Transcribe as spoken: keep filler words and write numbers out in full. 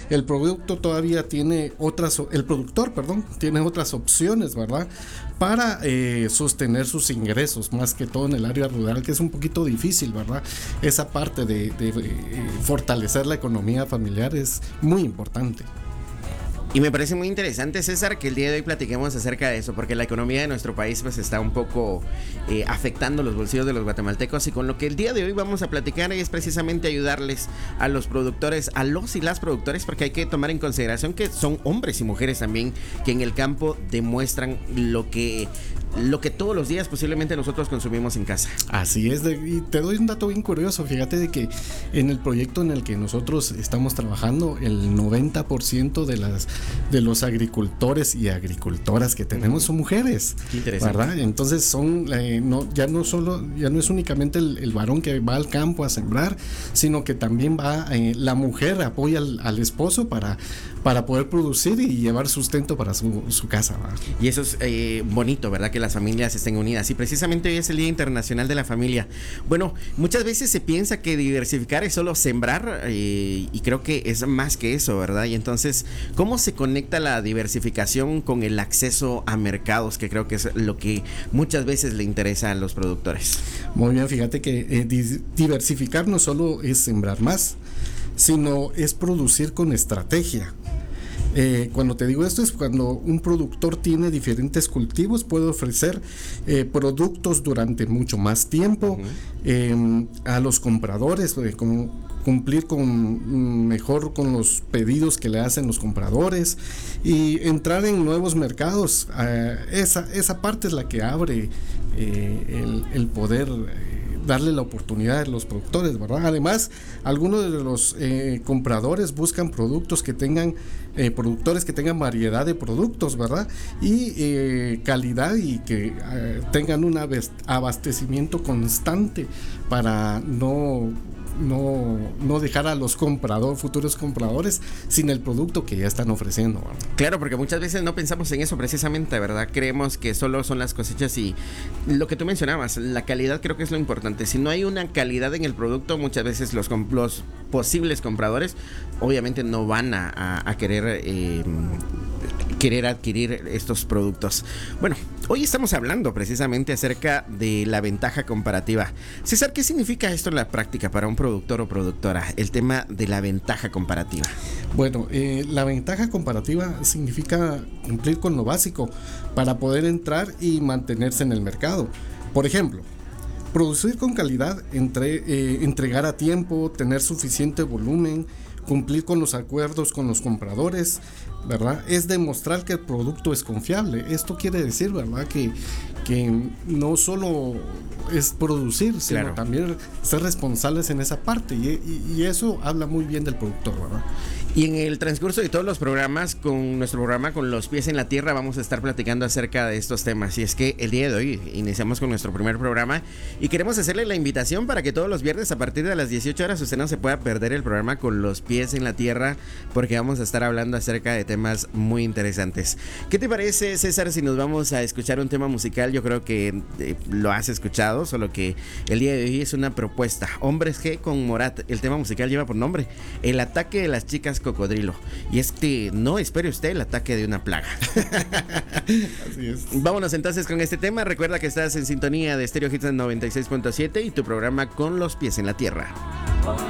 el producto todavía tiene otras, el productor, perdón, tiene otras opciones, ¿verdad? Para eh, sostener sus ingresos, más que todo en el área rural, que es un poquito difícil, ¿verdad? Esa parte de, de, de fortalecer la economía familiar es muy importante. Y me parece muy interesante, César, que el día de hoy platiquemos acerca de eso, porque la economía de nuestro país pues está un poco eh, afectando los bolsillos de los guatemaltecos, y con lo que el día de hoy vamos a platicar es precisamente ayudarles a los productores, a los y las productores, porque hay que tomar en consideración que son hombres y mujeres también que en el campo demuestran lo que lo que todos los días posiblemente nosotros consumimos en casa. Así es, de, y te doy un dato bien curioso. Fíjate de que en el proyecto en el que nosotros estamos trabajando, el noventa por ciento de las de los agricultores y agricultoras que tenemos son mujeres. Qué interesante. ¿Verdad? Entonces son eh, no ya no solo ya no es únicamente el, el varón que va al campo a sembrar, sino que también va eh, la mujer apoya al, al esposo para para poder producir y llevar sustento para su, su casa, ¿verdad? Y eso es eh, bonito, ¿verdad? Que las familias estén unidas. Y precisamente hoy es el Día Internacional de la Familia. Bueno, muchas veces se piensa que diversificar es solo sembrar, eh, y creo que es más que eso, ¿verdad? Y entonces, ¿cómo se conecta la diversificación con el acceso a mercados? Que creo que es lo que muchas veces le interesa a los productores. Muy bien, fíjate que eh, di- diversificar no solo es sembrar más, sino es producir con estrategia. Eh, cuando te digo esto es cuando un productor tiene diferentes cultivos, puede ofrecer eh, productos durante mucho más tiempo. Uh-huh. eh, a los compradores, eh, con, cumplir con mejor con los pedidos que le hacen los compradores y entrar en nuevos mercados. Eh, esa, esa parte es la que abre eh, el, el poder eh, darle la oportunidad a los productores, ¿verdad? Además, algunos de los eh, compradores buscan productos que tengan, eh, productores que tengan variedad de productos, ¿verdad? Y eh, calidad, y que eh, tengan un abastecimiento constante para no... No, no dejar a los compradores, futuros compradores, sin el producto que ya están ofreciendo, ¿verdad? Claro, porque muchas veces no pensamos en eso precisamente, ¿verdad? Creemos que solo son las cosechas, y lo que tú mencionabas, la calidad creo que es lo importante. Si no hay una calidad en el producto, muchas veces los, los posibles compradores obviamente no van a, a, a querer eh, querer adquirir estos productos. Bueno, hoy estamos hablando precisamente acerca de la ventaja comparativa. César, ¿qué significa esto en la práctica para un productor o productora? El tema de la ventaja comparativa. Bueno, eh, la ventaja comparativa significa cumplir con lo básico para poder entrar y mantenerse en el mercado. Por ejemplo, producir con calidad, entre, eh, entregar a tiempo, tener suficiente volumen, cumplir con los acuerdos con los compradores, ¿verdad? Es demostrar que el producto es confiable. Esto quiere decir, ¿verdad?, que, que no solo es producir, sino claro, también ser responsables en esa parte, y, y, y eso habla muy bien del productor, ¿verdad? Y en el transcurso de todos los programas, con nuestro programa Con los Pies en la Tierra, vamos a estar platicando acerca de estos temas. Y es que el día de hoy iniciamos con nuestro primer programa y queremos hacerle la invitación para que todos los viernes a partir de las dieciocho horas usted no se pueda perder el programa Con los Pies en la Tierra, porque vamos a estar hablando acerca de temas muy interesantes. ¿Qué te parece, César, si nos vamos a escuchar un tema musical? Yo creo que eh, lo has escuchado, solo que el día de hoy es una propuesta. Hombres G con Morat. El tema musical lleva por nombre El ataque de las chicas cocodrilo. Y es que no espere usted el ataque de una plaga. Así es. Vámonos entonces con este tema. Recuerda que estás en sintonía de Stereo Hits noventa y seis punto siete y tu programa Con los Pies en la Tierra.